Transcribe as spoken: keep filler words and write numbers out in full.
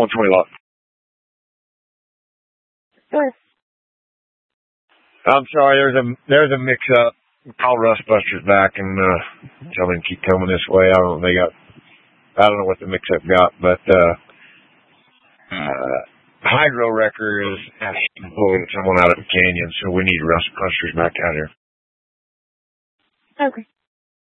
one twenty lot. Sure. I'm sorry, there's a there's a mix up. Call Rustbusters back and uh, tell them to keep coming this way. I don't know they got I don't know what the mix up got, but uh, uh, Hydro Wrecker is pulling someone out of the canyon, so we need Rustbusters back out here. Okay.